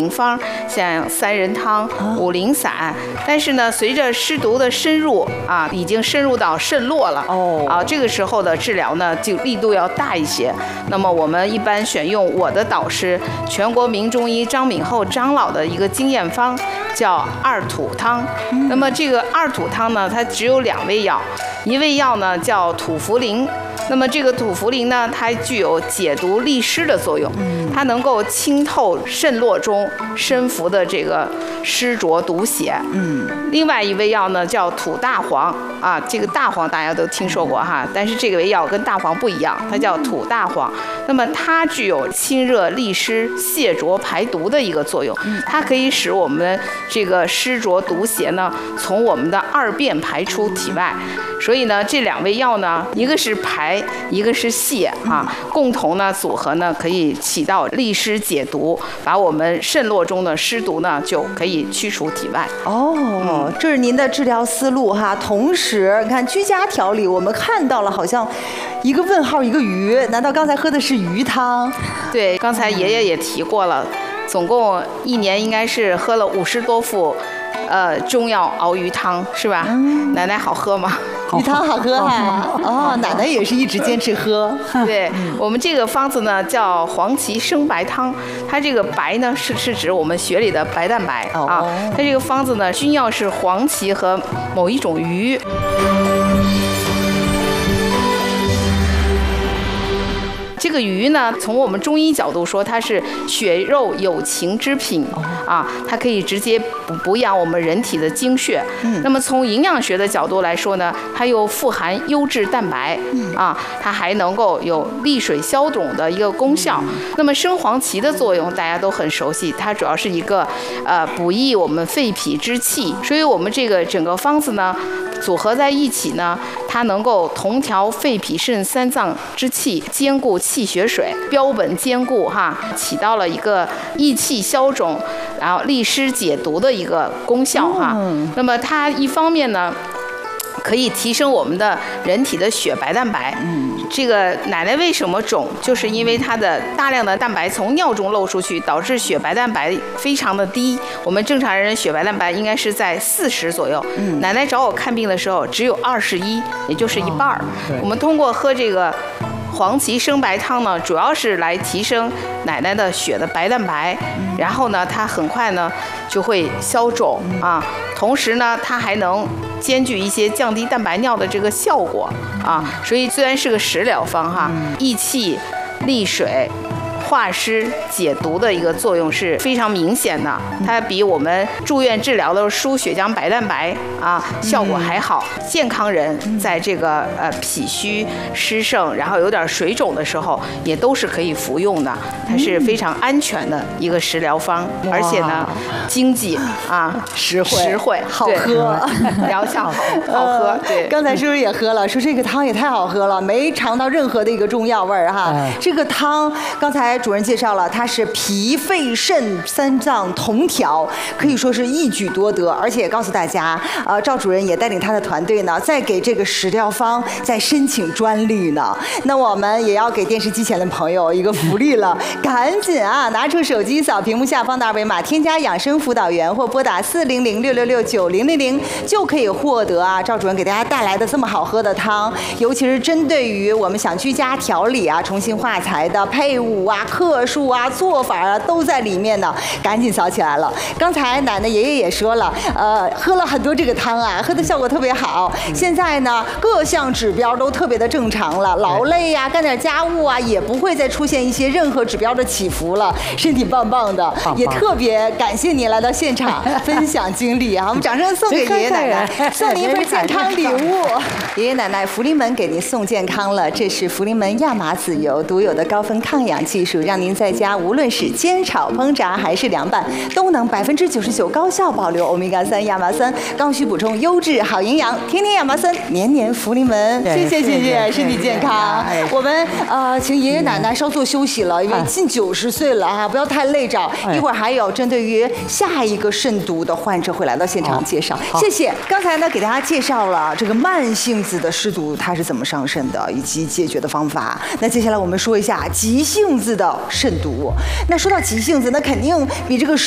名方，像三仁汤、五苓散。但是呢，随着湿毒的深入啊，已经深入到肾络了这个时候的治疗呢，就力度要大一些。那么我们一般选用我的导师全国名中医张敏厚张老的一个经验方，叫二土汤。那么这个二土汤呢，它只有2味药，一味药呢叫土茯苓。那么这个土茯苓呢，它具有解毒利湿的作用，它能够清透肾络中深浮的这个湿浊毒血。另外一味药呢叫土大黄啊，这个大黄大家都听说过哈，但是这个味药跟大黄不一样，它叫土大黄。那么它具有清热利湿、泻浊排毒的一个作用，它可以使我们这个湿浊毒邪呢从我们的二便排出体外。所以呢，这2味药呢，一个是排，一个是泻啊，共同呢组合呢可以起到利湿解毒，把我们肾络中的湿毒呢就可以驱除体外。 这是您的治疗思路哈。同时，你看居家调理，我们看到了好像一个问号一个鱼，难道刚才喝的是鱼汤？ 对，刚才爷爷也提过了，总共1年应该是喝了50多副。中药熬鱼汤是吧？奶奶好喝吗？ 鱼汤好喝哈！奶奶也是一直坚持喝。 对，我们这个方子呢叫黄芪生白汤，它这个白呢是指我们血里的白蛋白啊。它这个方子呢，君药是黄芪和某一种鱼。这个鱼呢，从我们中医角度说，它是血肉有情之品啊，它可以直接补养我们人体的精血。那么从营养学的角度来说呢，它又富含优质蛋白啊，它还能够有利水消肿的一个功效。那么生黄芪的作用大家都很熟悉，它主要是一个补益我们肺脾之气，所以我们这个整个方子呢组合在一起呢，它能够同调肺脾肾3脏之气，兼顾气血水，标本兼顾哈，起到了一个益气消肿，然后利湿解毒的一个功效哈。那么它一方面呢，可以提升我们的人体的血白蛋白。这个奶奶为什么肿，就是因为它的大量的蛋白从尿中漏出去，导致血白蛋白非常的低。我们正常人血白蛋白应该是在40左右，奶奶找我看病的时候只有21，也就是一半。我们通过喝这个黄芪生白汤呢，主要是来提升奶奶的血的白蛋白，然后呢，它很快呢就会消肿啊，同时呢，它还能兼具一些降低蛋白尿的这个效果啊，所以虽然是个食疗方哈，益气利水化湿解毒的一个作用是非常明显的，它比我们住院治疗的输血浆白蛋白啊效果还好。健康人在这个脾虚湿盛，然后有点水肿的时候，也都是可以服用的。它是非常安全的一个食疗方，而且呢经济啊实惠好喝， 疗效好喝。对， 刚才是不是也喝了？说这个汤也太好喝了，没尝到任何的一个中药味儿哈。这个汤刚才主任介绍了，它是脾肺肾3脏同调，可以说是一举多得。而且告诉大家，赵主任也带领他的团队呢，在给这个食疗方在申请专利呢。那我们也要给电视机前的朋友一个福利了，赶紧啊，拿出手机扫屏幕下方的2维码，添加养生辅导员或拨打400-666-9000，就可以获得啊赵主任给大家带来的这么好喝的汤。尤其是针对于我们想居家调理啊、重新化财的配伍啊、克数啊、做法啊都在里面呢，赶紧扫起来了。刚才奶奶爷爷也说了，喝了很多这个汤啊，喝的效果特别好。现在呢，各项指标都特别的正常了，劳累呀、干点家务啊，也不会再出现一些任何指标的起伏了，身体棒棒的。也特别感谢您来到现场分享经历啊，我们掌声送给爷爷奶奶，送您一份健康礼物。爷爷奶奶，福临门给您送健康了，这是福临门亚麻籽油独有的高分抗氧技术，让您在家无论是煎炒烹炸还是凉拌，都能99%高效保留欧米伽3亚麻酸，刚需补充优质好营养，天天亚麻酸，年年福临门。谢谢，身体健康。我们请爷爷奶奶稍作休息了，因为近90岁了啊，不要太累着。一会儿还有针对于下一个肾毒的患者会来到现场介绍。谢谢。刚才呢给大家介绍了这个慢性子的湿毒它是怎么上肾的，以及解决的方法。那接下来我们说一下急性子的肾毒。那说到急性子，那肯定比这个